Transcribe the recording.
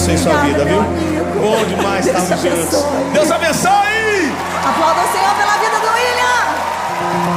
abençoe sua vida, viu? Bom demais estarmos juntos. Deus abençoe!